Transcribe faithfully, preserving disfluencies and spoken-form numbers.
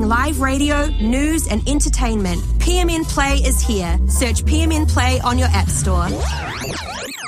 live radio, news and entertainment. P M N Play is here. Search P M N Play on your app store.